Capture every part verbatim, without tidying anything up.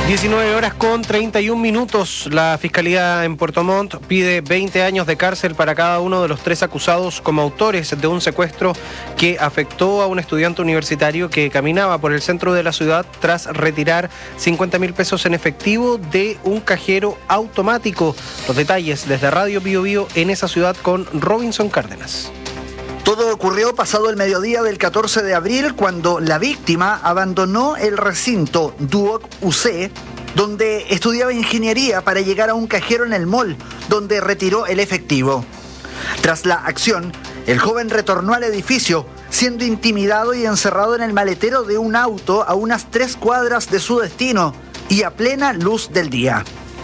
diecinueve horas con treinta y un minutos. La Fiscalía en Puerto Montt pide veinte años de cárcel para cada uno de los tres acusados como autores de un secuestro que afectó a un estudiante universitario que caminaba por el centro de la ciudad tras retirar cincuenta mil pesos en efectivo de un cajero automático. Los detalles desde Radio Bío Bío en esa ciudad con Robinson Cárdenas. Todo ocurrió pasado el mediodía del catorce de abril, cuando la víctima abandonó el recinto Duoc U C, donde estudiaba ingeniería, para llegar a un cajero en el mall, donde retiró el efectivo. Tras la acción, el joven retornó al edificio, siendo intimidado y encerrado en el maletero de un auto a unas tres cuadras de su destino y a plena luz del día.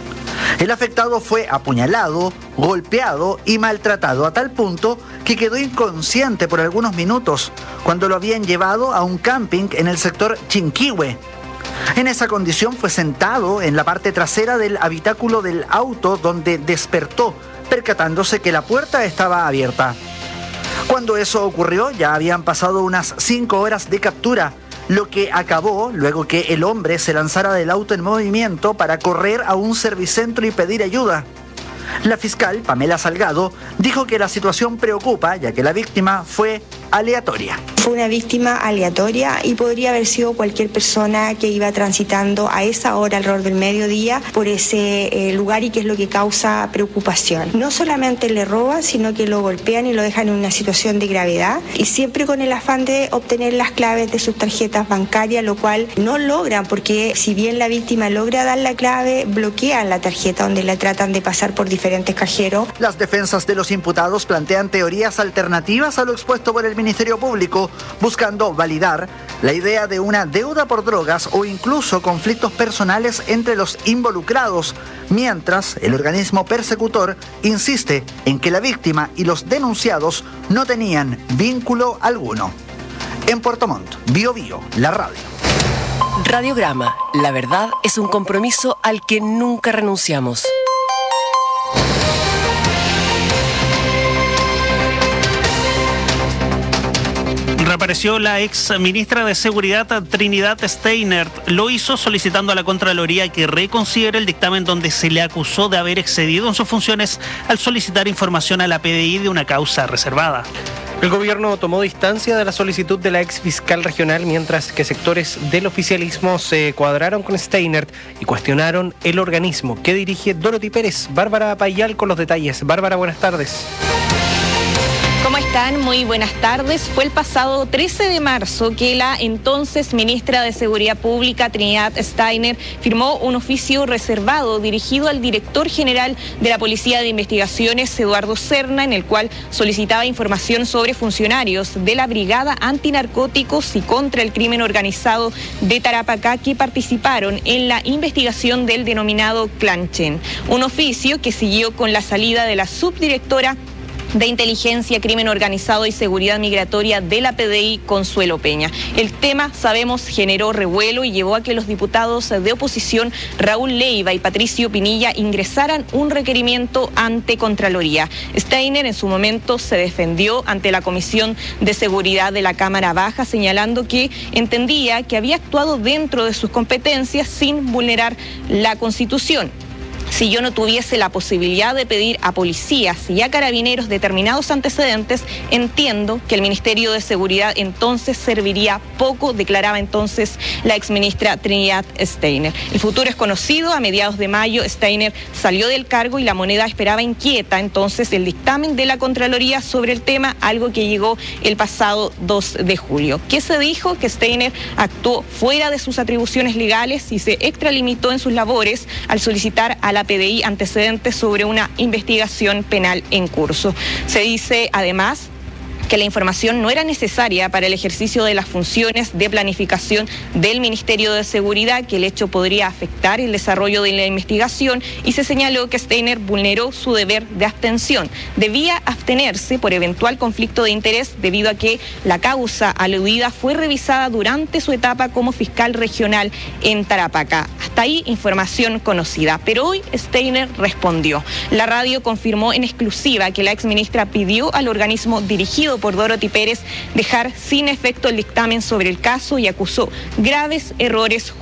El afectado fue apuñalado, golpeado y maltratado a tal punto que quedó inconsciente por algunos minutos cuando lo habían llevado a un camping en el sector Chinquihue. En esa condición fue sentado en la parte trasera del habitáculo del auto, donde despertó, percatándose que la puerta estaba abierta. Cuando eso ocurrió, ya habían pasado unas cinco horas de captura, lo que acabó luego que el hombre se lanzara del auto en movimiento para correr a un servicentro y pedir ayuda. La fiscal, Pamela Salgado, dijo que la situación preocupa, ya que la víctima fue aleatoria. Fue una víctima aleatoria y podría haber sido cualquier persona que iba transitando a esa hora, alrededor del mediodía, por ese eh, lugar, y que es lo que causa preocupación. No solamente le roban, sino que lo golpean y lo dejan en una situación de gravedad, y siempre con el afán de obtener las claves de sus tarjetas bancarias, lo cual no logran, porque si bien la víctima logra dar la clave, bloquean la tarjeta, donde la tratan de pasar por diferentes cajeros. Las defensas de los imputados plantean teorías alternativas a lo expuesto por el Ministerio Público, buscando validar la idea de una deuda por drogas o incluso conflictos personales entre los involucrados, mientras el organismo persecutor insiste en que la víctima y los denunciados no tenían vínculo alguno. En Puerto Montt, Bío Bío, la radio. Radiograma, la verdad es un compromiso al que nunca renunciamos. Reapareció la ex ministra de Seguridad Trinidad Steiner. Lo hizo solicitando a la Contraloría que reconsidere el dictamen donde se le acusó de haber excedido en sus funciones al solicitar información a la P D I de una causa reservada. El gobierno tomó distancia de la solicitud de la ex fiscal regional, mientras que sectores del oficialismo se cuadraron con Steiner y cuestionaron el organismo que dirige Dorothy Pérez. Bárbara Payal con los detalles. Bárbara, buenas tardes. ¿Cómo están? Muy buenas tardes. Fue el pasado trece de marzo que la entonces ministra de Seguridad Pública, Trinidad Steiner, firmó un oficio reservado dirigido al director general de la Policía de Investigaciones, Eduardo Serna, en el cual solicitaba información sobre funcionarios de la Brigada Antinarcóticos y contra el Crimen Organizado de Tarapacá que participaron en la investigación del denominado Clanchen. Un oficio que siguió con la salida de la subdirectora de Inteligencia, Crimen Organizado y Seguridad Migratoria de la P D I, Consuelo Peña. El tema, sabemos, generó revuelo y llevó a que los diputados de oposición Raúl Leiva y Patricio Pinilla ingresaran un requerimiento ante Contraloría. Steiner en su momento se defendió ante la Comisión de Seguridad de la Cámara Baja, señalando que entendía que había actuado dentro de sus competencias sin vulnerar la Constitución. Si yo no tuviese la posibilidad de pedir a policías y a carabineros determinados antecedentes, entiendo que el Ministerio de Seguridad entonces serviría poco, declaraba entonces la exministra Trinidad Steiner. El futuro es conocido. A mediados de mayo, Steiner salió del cargo y la moneda esperaba inquieta entonces el dictamen de la Contraloría sobre el tema, algo que llegó el pasado dos de julio. ¿Qué se dijo? Que Steiner actuó fuera de sus atribuciones legales y se extralimitó en sus labores al solicitar a la P D I antecedentes sobre una investigación penal en curso. Se dice además que la información no era necesaria para el ejercicio de las funciones de planificación del Ministerio de Seguridad, que el hecho podría afectar el desarrollo de la investigación, y se señaló que Steiner vulneró su deber de abstención. Debía abstenerse por eventual conflicto de interés debido a que la causa aludida fue revisada durante su etapa como fiscal regional en Tarapacá. Hasta ahí información conocida, pero hoy Steiner respondió. La radio confirmó en exclusiva que la exministra pidió al organismo dirigido por Dorothy Pérez dejar sin efecto el dictamen sobre el caso y acusó graves errores